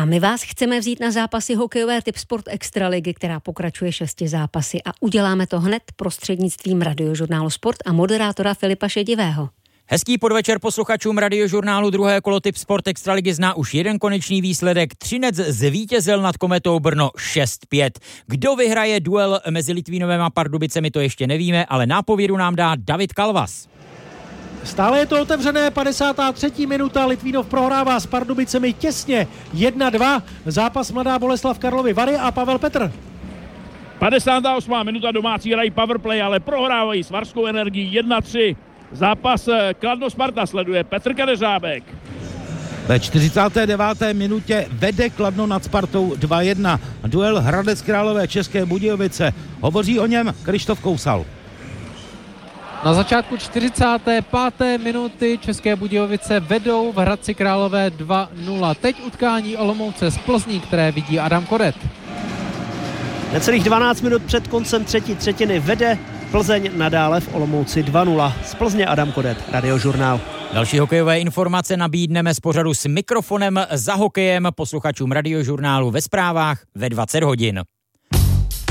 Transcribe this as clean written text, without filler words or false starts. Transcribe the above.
A my vás chceme vzít na zápasy hokejové Tipsport Extraligy, která pokračuje 6 zápasy a uděláme to hned prostřednictvím Radiožurnálu Sport a moderátora Filipa Šedivého. Hezký podvečer posluchačům Radiožurnálu. Druhé kolo Tipsport Extraligy zná už jeden konečný výsledek. Třinec zvítězil nad Kometou Brno 6-5. Kdo vyhraje duel mezi Litvínovem a Pardubicemi, to ještě nevíme, ale nápovědu nám dá David Kalvas. Stále je to otevřené, 53. minuta, Litvínov prohrává s Pardubicemi těsně 1-2. Zápas Mladá Boleslav Karlovy Vary a Pavel Petr. 58. minuta, domácí hrají powerplay, ale prohrávají s Varskou Energií 1-3. Zápas Kladno Sparta sleduje Petr Kadeřábek. Ve 49. minutě vede Kladno nad Spartou 2-1. Duel Hradec Králové České Budějovice. Hovoří o něm Krištof Kousal. Na začátku 45. minuty České Budějovice vedou v Hradci Králové 2-0. Teď utkání Olomouce z Plzní, které vidí Adam Koret. Necelých 12 minut před koncem třetí třetiny vede Plzeň nadále v Olomouci 2-0. Z Plzně Adam Koret, Radiožurnál. Další hokejové informace nabídneme z pořadu S mikrofonem za hokejem posluchačům Radiožurnálu ve zprávách ve 20 hodin.